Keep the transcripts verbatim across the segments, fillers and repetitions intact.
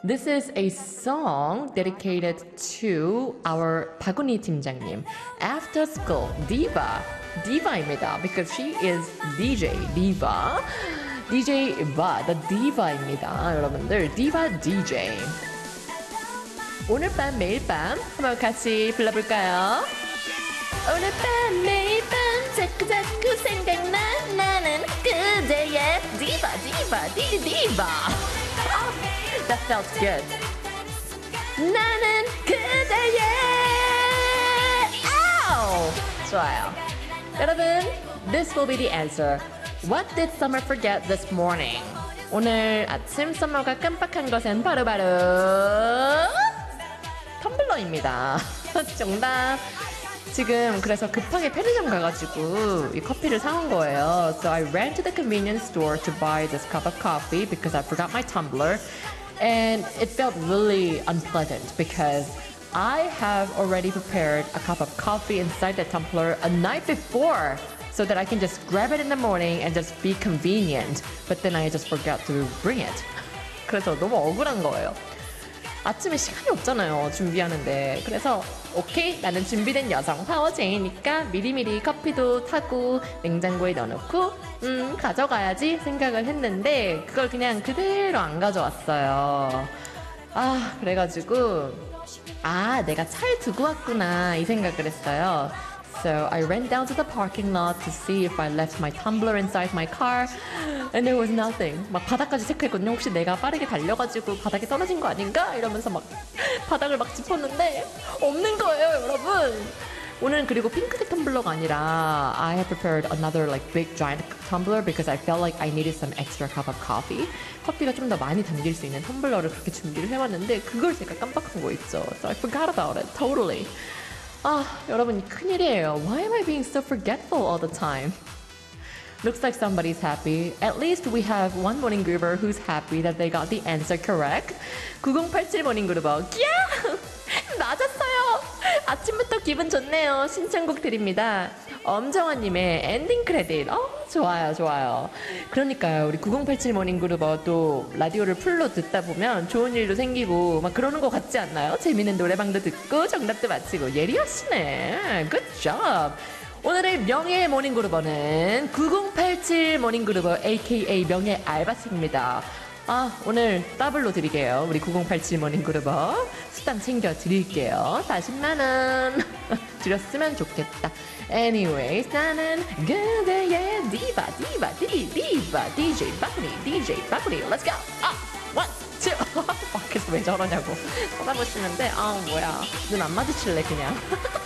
This is a song dedicated to our 박은희 팀장님. After School Diva. Diva입니다. Because she is 디제이 Diva. 디제이 바, the Diva입니다. 여러분들, Diva 디제이. 오늘 밤 매일 밤 한번 같이 불러볼까요? 오늘 밤 매일 밤 자꾸 자꾸 생각나 나는 그대의 디바 디바 디 디바. Oh, that felt good. 나는 그대의 Ow! 좋아요. 여러분, this will be the answer. What did Summer forget this morning? 오늘 아침 Summer가 깜빡한 것은 바로바로 텀블러입니다. 정답. 지금 그래서 급하게 편의점 가가지고 이 커피를 사온 거예요. So I ran to the convenience store to buy this cup of coffee because I forgot my tumbler. And it felt really unpleasant because I have already prepared a cup of coffee inside the tumbler a night before so that I can just grab it in the morning and just be convenient. But then I just forgot to bring it. 그래서 너무 억울한 거예요. 아침에 시간이 없잖아요. 준비하는데. 그래서 오케이, 나는 준비된 여성 파워제이니까 미리미리 커피도 타고 냉장고에 넣어놓고 음 가져가야지 생각을 했는데 그걸 그냥 그대로 안 가져왔어요. 아, 그래가지고 아, 내가 차에 두고 왔구나 이 생각을 했어요. So I ran down to the parking lot to see if I left my tumbler inside my car, and there was nothing. 막 바닥까지 체크했거든요. 혹시 내가 빠르게 달려가지고 바닥에 떨어진 거 아닌가? 이러면서 막 바닥을 막 짚었는데 없는 거예요, 여러분. 오늘은 그리고 핑크색 텀블러가 아니라 I have prepared another like big giant tumbler because I felt like I needed some extra cup of coffee. 커피가 좀 더 많이 담길 수 있는 텀블러를 그렇게 준비를 해왔는데 그걸 제가 깜빡한 거 있죠. So I forgot about it totally. 아, 여러분 큰일이에요. Why am I being so forgetful all the time? Looks like somebody's happy. At least we have one morning groover who's happy that they got the answer correct. 구공팔칠 morning groover. Yeah! 맞았어요. 아침부터 기분 좋네요. 신청곡 드립니다. 엄정화님의 엔딩 크레딧. 어, 좋아요, 좋아요. 그러니까요, 우리 구공팔칠 morning groover 또 라디오를 풀로 듣다 보면 좋은 일도 생기고 막 그러는 것 같지 않나요? 재밌는 노래방도 듣고 정답도 맞히고 예리하시네. Good job. 오늘의 명예 모닝그루버는 구공팔칠 모닝그루버 에이케이에이 명예 알바생입니다. 아, 오늘 더블로 드리게요. 우리 구공팔칠 모닝그루버 수당 챙겨 드릴게요. 사십만 원 드렸으면 좋겠다. Anyways, 나는 그대의 디바 디바 디 디바 디제이 박리 디제이 박리 Let's go. 아, one, two. 밖에서 왜 저러냐고 쳐다보시는데 아, 뭐야, 눈 안 마주칠래 그냥.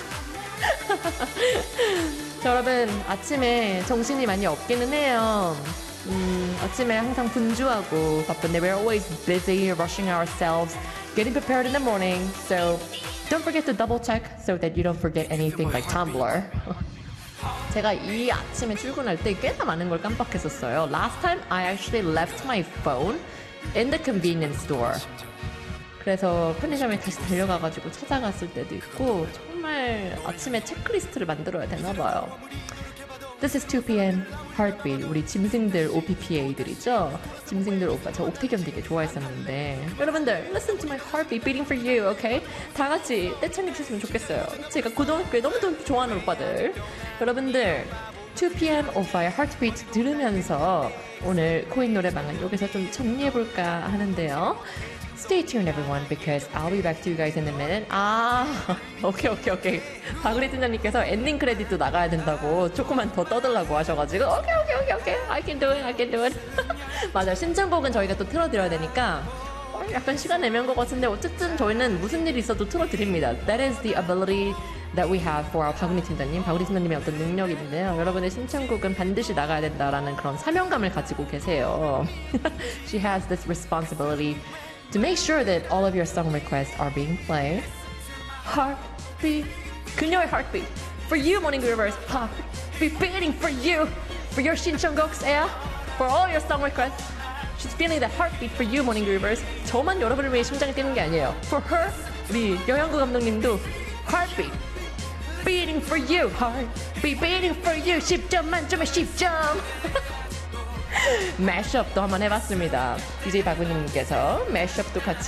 자, 여러분, 아침에 정신이 많이 없기는 해요. 음, 아침에 항상 분주하고 바쁜데 we're always busy rushing ourselves, getting prepared in the morning. So don't forget to double check so that you don't forget anything like Tumblr. 제가 이 아침에 출근할 때 꽤나 많은 걸 깜빡했었어요. Last time I actually left my phone in the convenience store. 그래서 편의점에 다시 달려가가지고 찾아갔을 때도 있고 정말 아침에 체크리스트를 만들어야 되나 봐요. This is 투 피엠 Heartbeat. 우리 짐승들 오피피에이들이죠. 짐승들 오빠. 저 옥태견 되게 좋아했었는데 여러분들 listen to my heartbeat beating for you, okay? 다 같이 떼창해 주셨으면 좋겠어요. 제가 고등학교에 너무 좋아하는 오빠들. 여러분들 투 피엠 오빠의 Heartbeat 들으면서 오늘 코인 노래방은 여기서 좀 정리해볼까 하는데요. Stay tuned, everyone, because I'll be back to you guys in a minute. 아, 오케이, 오케이, 오케이. 박우리 팀장님께서 엔딩 크레딧도 나가야 된다고 조금만 더 떠들라고 하셔가지고 오케이, 오케이, 오케이, 오케이. I can do it, I can do it. 맞아요. 신청곡은 저희가 또 틀어드려야 되니까 약간 시간 애매한 것 같은데 어쨌든 저희는 무슨 일이 있어도 틀어드립니다. That is the ability that we have for our 박우리 팀장님. 박우리 팀장님의 어떤 능력인데요. 여러분의 신청곡은 반드시 나가야 된다라는 그런 사명감을 가지고 계세요. She has this responsibility to make sure that all of your song requests are being played. Heartbeat, 그녀의 heartbeat. For you, morning groovers, heartbeat beating for you. For your 신청곡s, yeah. For all your song requests. She's feeling the heartbeat for you, morning groovers. 저만 여러분을 위해 심장이 뛰는 게 아니에요. For her, 우리 여영구 감독님도 heartbeat beating for you. Heartbeat beating for you. 십 점 만점에 십 점. 매시업도 한번 해봤습니다. 디제이 박우님께서 매시업도 같이